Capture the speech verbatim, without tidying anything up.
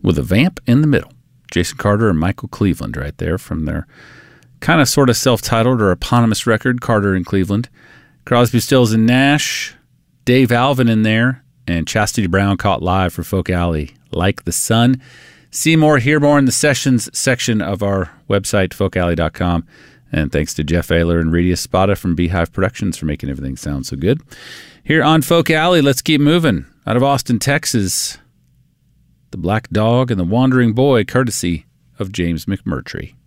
with a vamp in the middle. Jason Carter and Michael Cleveland right there from their kind of sort of self-titled or eponymous record, Carter and Cleveland. Crosby, Stills, and Nash, Dave Alvin in there, and Chastity Brown caught live for Folk Alley, Like the Sun. See more, hear more in the sessions section of our website, folk alley dot com. And thanks to Jeff Ayler and Redia Spada from Beehive Productions for making everything sound so good. Here on Folk Alley, let's keep moving. Out of Austin, Texas, The Black Dog and the Wandering Boy, courtesy of James McMurtry.